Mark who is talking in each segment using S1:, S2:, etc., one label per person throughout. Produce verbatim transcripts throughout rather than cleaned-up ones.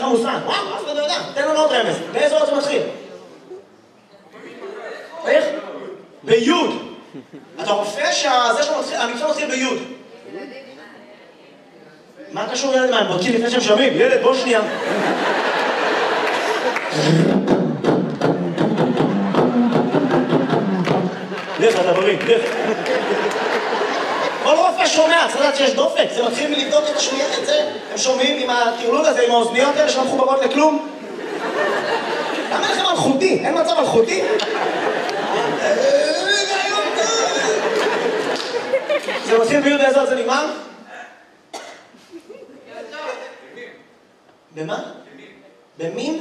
S1: מושג. וואו, אף אחד לא יודע. תן לנו עוד רמז. באיזה אות זה מתחיל? איך? ביוד. אתה רופא שהמקצוע מתחיל ביוד. מה קשור ילד? מה, הם בודקים לפני שהם שומעים? ילד, בוא שנייה. לך, אתה בריא, לך. כל רופא שומע, צריך לדעת שיש דופק, זה מתחיל מלבדוק את השמיעה, את זה. הם שומעים עם הטירלול הזה, עם האוזניות האלה שלא מחוברות לכלום. למה לכם אלחוטי? אין מצב אלחוטי? זה מתחיל ביוד איזה עוד זה נגמר? במה? במין?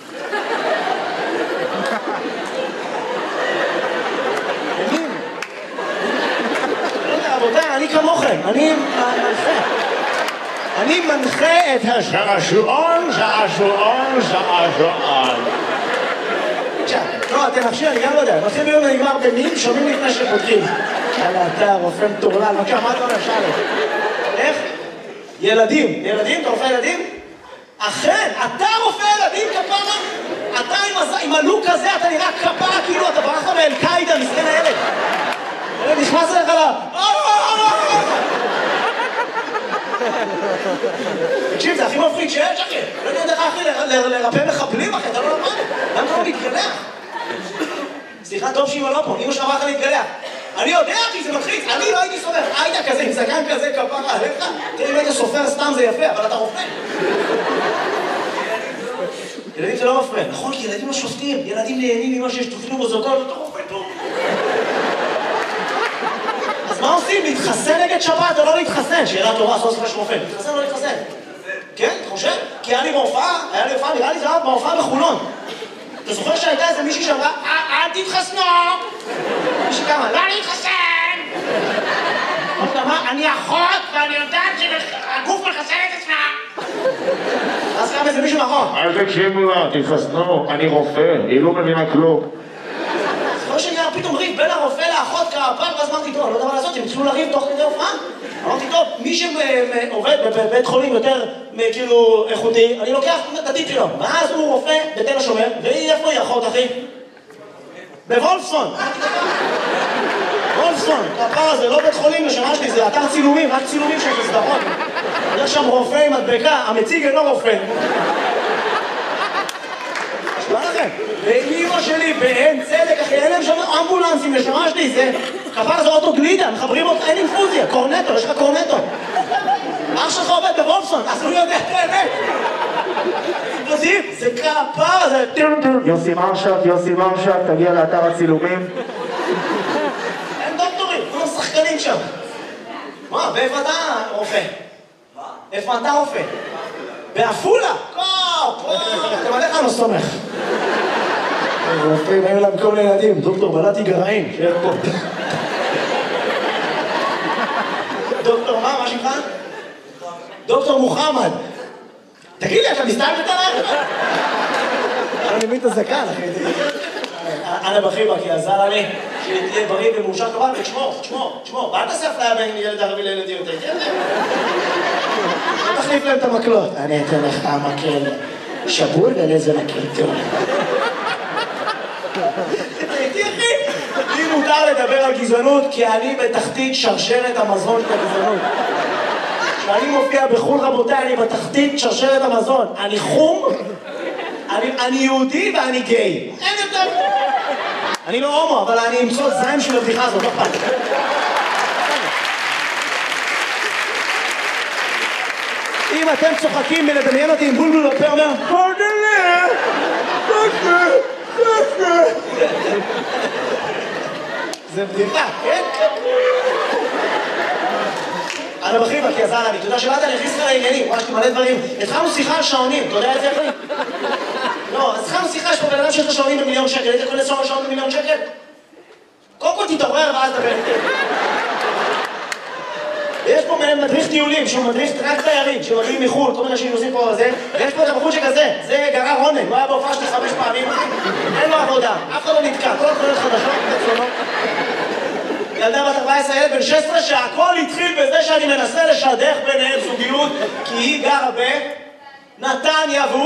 S1: במין? רבותיי, אני כמוכם, אני מנחה. אני מנחה את השעשועון, שעשועון, שעשועון. לא, תנחשי, אני גם לא יודע. מתחיל ביום ונגמר במין, שומעים לפני שפותחים. יאללה, אתה רופא מטורלל, מה כמה אתה נפשע לך? איך? ילדים. ילדים? אתה רופא ילדים? אכן, אתה רופא ילדים כפרה? אתה עם הלוק הזה, אתה נראה כפרה, כאילו אתה ברח מאל-קאידה, מסכן הילד. ילד נכנס אליך לה... תקשיב, זה הכי מפחיד שיש, אחי. לא יודע איך אחי לרפא מחבלים, אחי, אתה לא למד. למה אתה לא להתגלח? סליחה, טוב שאמא לא פה, אמא שאמרה לך להתגלח. אני יודע, אחי, זה מלחיץ. אני לא הייתי סופר. היית כזה, עם זקן כזה, כפרה עליך. תראי, אם היית סופר סתם זה יפה, אבל אתה רופא. ילדים זה לא מפריע. נכון, כי ילדים לא שופטים. ילדים נהנים ממה שיש תופנו בזוגות, אתה רופא טוב. אז מה עושים? להתחסן נגד שבת או לא להתחסן? שאלה טובה, עשו עשרה של רופא. להתחסן או לא להתחסן? כן, אתה חושב? כי היה לי בהופעה, היה לי הופעה, נראה לי זה היה בהופעה בחולון. אתה זוכר שהייתה איזה מישהי שאמרה, אל תתחסנו! מישהי כמה, לא להתחסן! אני אחות ואני יודעת שהגוף מחסן את עצמה! אז קם איזה מישהו נכון.
S2: אל תקשיבו לה, תתחסנו, אני רופא, היא לא מבינה כלום.
S1: זוכר שנראה פתאום ריב בין הרופא לאחות כפר, ואז אמרתי, טוב, אני לא יודע מה לעשות, הם התחילו לריב תוך כדי הופעה. אמרתי, טוב, מי שעובד בבית חולים יותר כאילו איכותי, אני לוקח את הטיפ שלו. ואז הוא רופא בתל השומר, והיא איפה היא אחות, אחי? בוולפסון. וולפסון, הפר הזה, לא בית חולים לשמה שלי, זה אתר צילומים, רק צילומים של סדרות. יש שם רופא עם מדבקה, המציג אינו רופא. מה לכם? ואימא שלי באין צדק, אחי, אין להם שם אמבולנסים לשמה שלי, זה... כפר זה אוטו גלידה, מחברים אותך, אין אינפוזיה, קורנטו, יש לך קורנטו. אח שלך עובד בוולפסון, אז הוא יודע את האמת. זה כפר, זה...
S2: יוסי מרשת, יוסי מרשת, תגיע לאתר הצילומים.
S1: אין דוקטורים, כולם שחקנים שם. מה, באיפה אתה רופא? מה? איפה אתה רופא? באפולה? לא, פה, אתם עליך לא סומך. רופאים, היו להם כל מיני ילדים, דוקטור בלעתי גרעין, שיהיה פה. דוקטור מה, מה שלך? דוקטור מוחמד. תגיד לי, אתה מסתלבט עליי? אני מבין את הזקן, אחי. אנא בחיבה, כי עזר לי שתהיה בריא ומאושר כמובן, ותשמור, תשמור, תשמור. ואל תעשה אפליה בין ילד ערבי לילד יהודי, כן? תחליף להם את המקלות. אני אתן לך המקל שבור ולזה מקל טוב. תראי, אחי, לי מותר לדבר על גזענות, כי אני בתחתית שרשרת המזון של הגזענות. כשאני מופיע בחול, רבותיי, אני בתחתית שרשרת המזון. אני חום, אני יהודי ואני גיי. אין יותר. אני לא הומו, אבל אני אמצוא זין של הבדיחה הזאת, לא פעם. אם אתם צוחקים מלדמיין אותי עם בולבול בפה, אומר, פרדלה, פרדלה, פרדלה. זה בדיחה, כן? אנא בחיבה, כי עזר לי, אתה יודע שבאת, אני הכניס לך לעניינים, ממש מלא דברים. התחלנו שיחה על שעונים, אתה יודע איזה אחרי? לא, אז התחלנו שיחה, יש פה בן אדם שיש לו שעונים במיליון שקל, היית קונה שעון במיליון שקל? קודם כל תתעורר ואז דבר. יש פה מדריך טיולים, שהוא מדריך רק תיירים, שמגיעים מחו"ל, כל מיני אנשים נוסעים פה וזה, ויש פה את הבחור שכזה, זה גרר רונן, הוא היה בהופעה שלי חמש פעמים, אין לו עבודה, אף אחד לא נתקע, כל התחולות חדשות, תצלונות. ילדה בת ארבע עשרה, ילד בן שש עשרה, שהכל התחיל בזה שאני מנסה לשדך ביניהם זוגיות, כי היא גרה בנתניה, והוא